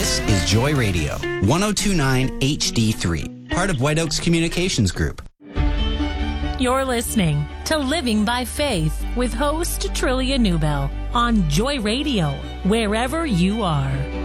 This is Joy Radio, 1029 HD3, part of White Oaks Communications Group. You're listening to Living by Faith with host Trillia Newbell on Joy Radio, wherever you are.